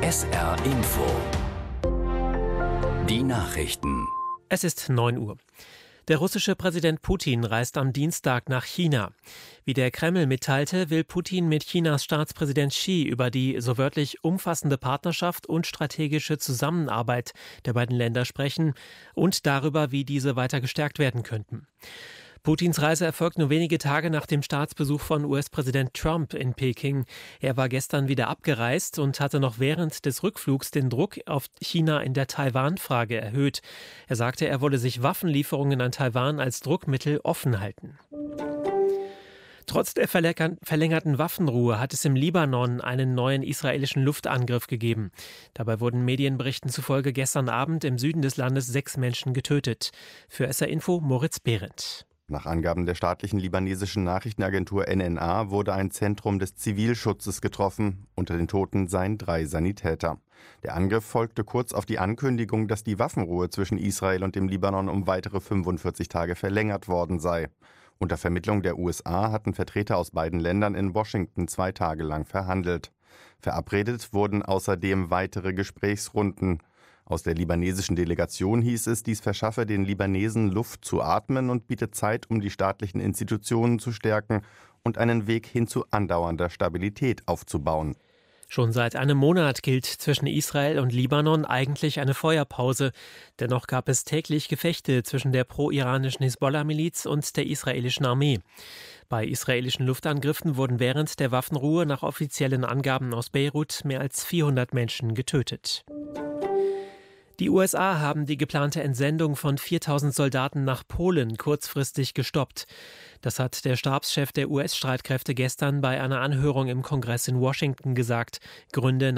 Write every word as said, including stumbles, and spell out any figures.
S R Info. Die Nachrichten. Es ist neun Uhr. Der russische Präsident Putin reist am Dienstag nach China. Wie der Kreml mitteilte, will Putin mit Chinas Staatspräsident Xi über die so wörtlich umfassende Partnerschaft und strategische Zusammenarbeit der beiden Länder sprechen und darüber, wie diese weiter gestärkt werden könnten. Putins Reise erfolgt nur wenige Tage nach dem Staatsbesuch von U S-Präsident Trump in Peking. Er war gestern wieder abgereist und hatte noch während des Rückflugs den Druck auf China in der Taiwan-Frage erhöht. Er sagte, er wolle sich Waffenlieferungen an Taiwan als Druckmittel offen halten. Trotz der verlängerten Waffenruhe hat es im Libanon einen neuen israelischen Luftangriff gegeben. Dabei wurden Medienberichten zufolge gestern Abend im Süden des Landes sechs Menschen getötet. Für S R Info Moritz Behrendt. Nach Angaben der staatlichen libanesischen Nachrichtenagentur N N A wurde ein Zentrum des Zivilschutzes getroffen. Unter den Toten seien drei Sanitäter. Der Angriff folgte kurz auf die Ankündigung, dass die Waffenruhe zwischen Israel und dem Libanon um weitere fünfundvierzig Tage verlängert worden sei. Unter Vermittlung der U S A hatten Vertreter aus beiden Ländern in Washington zwei Tage lang verhandelt. Verabredet wurden außerdem weitere Gesprächsrunden. Aus der libanesischen Delegation hieß es, dies verschaffe den Libanesen Luft zu atmen und biete Zeit, um die staatlichen Institutionen zu stärken und einen Weg hin zu andauernder Stabilität aufzubauen. Schon seit einem Monat gilt zwischen Israel und Libanon eigentlich eine Feuerpause. Dennoch gab es täglich Gefechte zwischen der pro-iranischen Hisbollah-Miliz und der israelischen Armee. Bei israelischen Luftangriffen wurden während der Waffenruhe nach offiziellen Angaben aus Beirut mehr als vierhundert Menschen getötet. Die U S A haben die geplante Entsendung von viertausend Soldaten nach Polen kurzfristig gestoppt. Das hat der Stabschef der U S-Streitkräfte gestern bei einer Anhörung im Kongress in Washington gesagt. Gründe